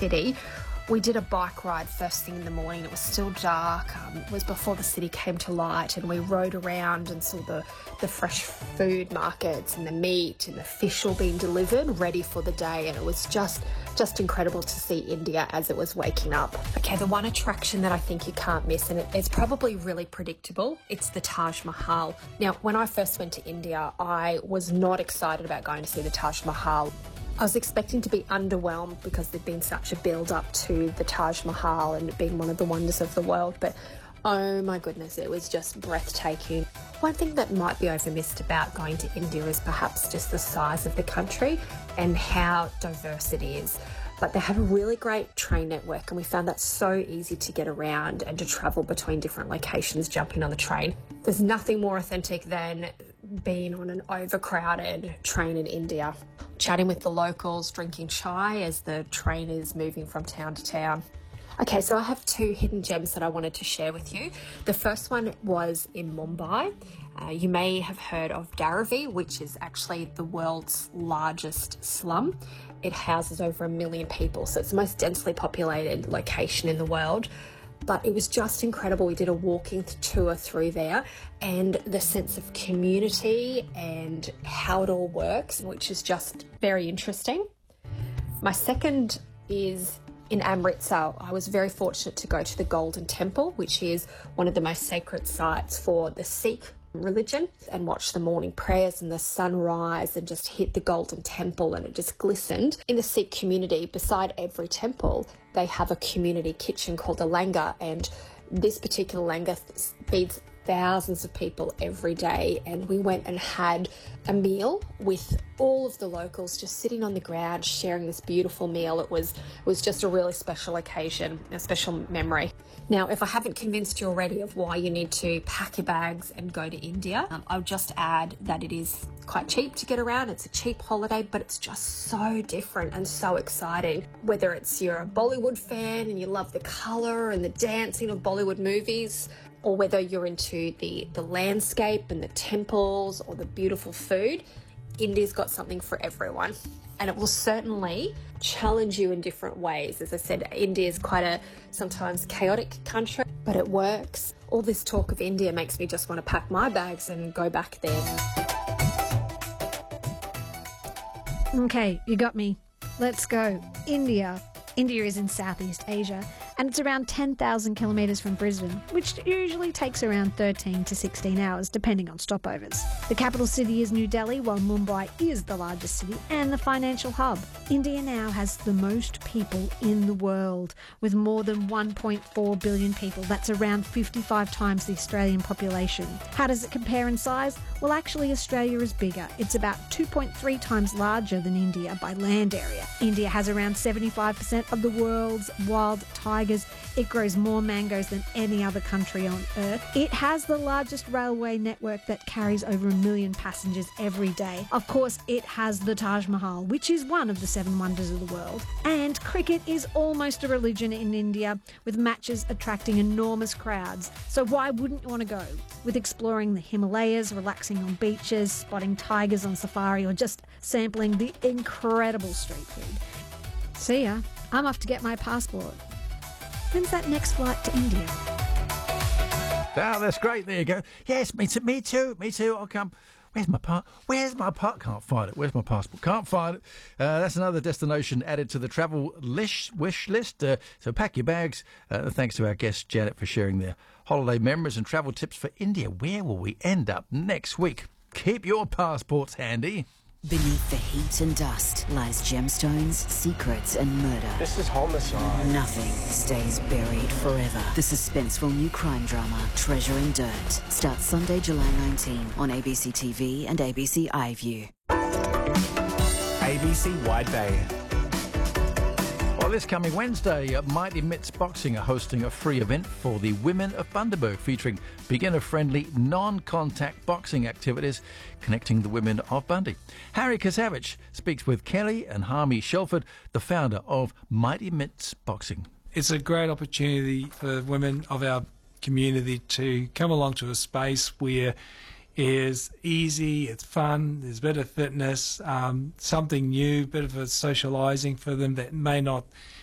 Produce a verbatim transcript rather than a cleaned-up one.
city. We did a bike ride first thing in the morning. It was still dark. Um, it was before the city came to light, and we rode around and saw the, the fresh food markets and the meat and the fish all being delivered, ready for the day. And it was just, just incredible to see India as it was waking up. Okay, the one attraction that I think you can't miss, and it, it's probably really predictable, it's the Taj Mahal. Now, when I first went to India, I was not excited about going to see the Taj Mahal. I was expecting to be underwhelmed because there'd been such a build-up to the Taj Mahal and it being one of the wonders of the world, but oh my goodness, it was just breathtaking. One thing that might be overmissed about going to India is perhaps just the size of the country and how diverse it is. But they have a really great train network, and we found that so easy to get around and to travel between different locations jumping on the train. There's nothing more authentic than being on an overcrowded train in India, chatting with the locals, drinking chai as the train is moving from town to town. Okay, so I have two hidden gems that I wanted to share with you. The first one was in Mumbai. Uh, you may have heard of Dharavi, which is actually the world's largest slum. It houses over a million people, so it's the most densely populated location in the world. But it was just incredible. We did a walking tour through there, and the sense of community and how it all works, which is just very interesting. My second is in Amritsar. I was very fortunate to go to the Golden Temple, which is one of the most sacred sites for the Sikh religion, and watch the morning prayers and the sunrise and just hit the Golden Temple, and it just glistened. In the Sikh community, beside every temple, they have a community kitchen called a langar, and this particular langar feeds thousands of people every day. And we went and had a meal with all of the locals, just sitting on the ground sharing this beautiful meal. It was it was just a really special occasion, a special memory. Now, if I haven't convinced you already of why you need to pack your bags and go to India, um, I'll just add that it is quite cheap to get around. It's a cheap holiday, but it's just so different and so exciting. Whether it's you're a Bollywood fan and you love the colour and the dancing of Bollywood movies, or whether you're into the, the landscape and the temples or the beautiful food, India's got something for everyone. And it will certainly challenge you in different ways. As I said, India is quite a sometimes chaotic country, but it works. All this talk of India makes me just want to pack my bags and go back there. Okay, you got me. Let's go. India. India is in Southeast Asia, and it's around ten thousand kilometres from Brisbane, which usually takes around thirteen to sixteen hours, depending on stopovers. The capital city is New Delhi, while Mumbai is the largest city and the financial hub. India now has the most people in the world, with more than one point four billion people. That's around fifty-five times the Australian population. How does it compare in size? Well, actually, Australia is bigger. It's about two point three times larger than India by land area. India has around seventy-five percent of the world's wild tigers. It grows more mangoes than any other country on earth. It has the largest railway network that carries over a million passengers every day. Of course, it has the Taj Mahal, which is one of the seven wonders of the world. And cricket is almost a religion in India, with matches attracting enormous crowds. So why wouldn't you want to go? With exploring the Himalayas, relaxing on beaches, spotting tigers on safari, or just sampling the incredible street food. See ya. I'm off to get my passport. When's that next flight to India? Ah, that's great. There you go. Yes, me too. Me too. Me too. I'll come. Where's my part? Where's my part? Can't find it. Where's my passport? Can't find it. Uh, that's another destination added to the travel lish, wish list. Uh, so pack your bags. Uh, thanks to our guest Janet for sharing their holiday memories and travel tips for India. Where will we end up next week? Keep your passports handy. Beneath the heat and dust lies gemstones, secrets and murder. This is homicide. Nothing stays buried forever. The suspenseful new crime drama, Treasure in Dirt, starts Sunday, July nineteenth on A B C T V and A B C iView. A B C Wide Bay. Well, this coming Wednesday, Mighty Mitts Boxing are hosting a free event for the women of Bundaberg, featuring beginner-friendly, non-contact boxing activities connecting the women of Bundy. Harry Kasavich speaks with Kelly and Harmy Shelford, the founder of Mighty Mitts Boxing. It's a great opportunity for women of our community to come along to a space where is easy, it's fun, there's a bit of fitness, um, something new, bit of a socialising for them that may not